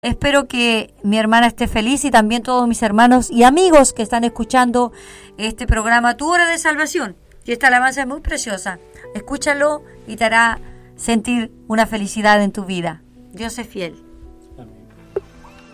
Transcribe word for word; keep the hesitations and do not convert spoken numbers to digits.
Espero que mi hermana esté feliz y también todos mis hermanos y amigos que están escuchando este programa, Tu Hora de Salvación. Y esta alabanza es muy preciosa. Escúchalo y te hará sentir una felicidad en tu vida. Dios es fiel.